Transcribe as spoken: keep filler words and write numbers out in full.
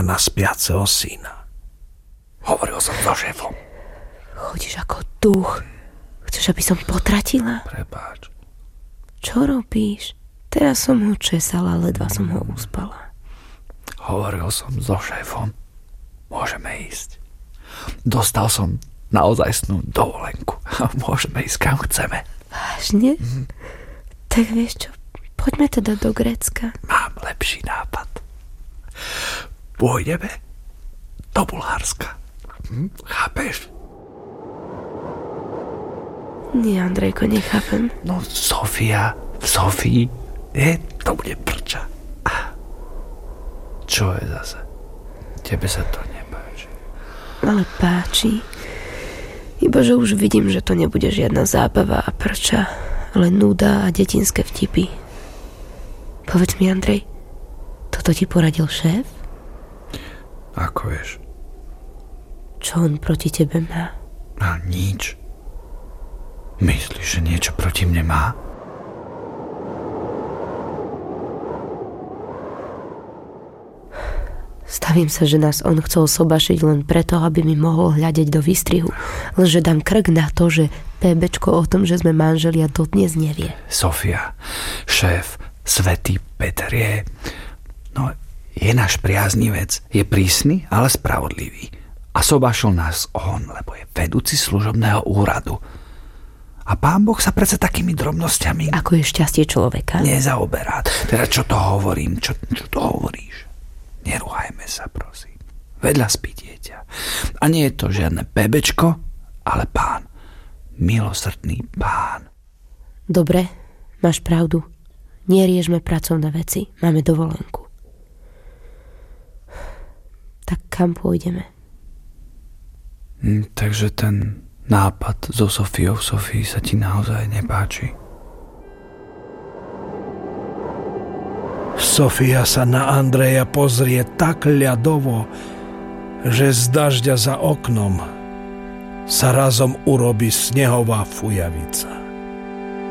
na spiaceho syna. Hovoril som so šéfom. Chodíš ako duch. Chceš, aby som potratila? Prepáč. Čo robíš? Teraz som ho česala, ledva som ho uspala. Hovoril som so šéfom. Môžeme ísť. Dostal som naozajstnú dovolenku. Môžeme ísť kam chceme. Vážne? Mm. Tak vieš čo? Poďme teda do Grécka. Mám lepší nápad. Pôjdeme do Bulharska. Hm? Chápeš? Nie, Andrejko, nechápem. No, Sofia, v Sofii, je, to bude prča. Čo je zase? Tebe sa to nepáči. Ale páči. Iba, že už vidím, že to nebude žiadna zábava a prča, ale nuda a detinské vtipy. Povedz mi, Andrej, toto ti poradil šéf? Ako vieš? Čo on proti tebe má? A nič. Myslíš, že niečo proti mne má? Stavím sa, že nás on chcel sobašiť len preto, aby mi mohol hľadieť do výstrihu. Lenže dám krk na to, že PBčko o tom, že sme manželia, dodnes nevie. Sofia, šéf, svätý Peter je... No, je náš priaznivec. Je prísny, ale spravodlivý. A sobašil nás on, lebo je vedúci služobného úradu. A pán Boh sa predsa takými drobnosťami... Ako je šťastie človeka? Nezaoberá. Teda čo to hovorím? Čo, čo to hovoríš? Neruhajme sa, prosím. Vedľa spí dieťa. A nie je to žiadne bebečko, ale pán. Milosrdný pán. Dobre, máš pravdu. Neriežme pracovné veci. Máme dovolenku. Tak kam pôjdeme? Hm, takže ten... nápad so Sofiou v Sofii sa ti naozaj nepáči? Sofia sa na Andreja pozrie tak ľadovo, že z dažďa za oknom sa razom urobí snehová fujavica.